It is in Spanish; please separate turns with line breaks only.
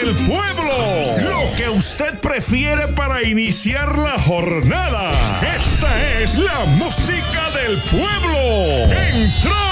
del pueblo. Lo que usted prefiere para iniciar la jornada. Esta es la música del pueblo. ¡Entró!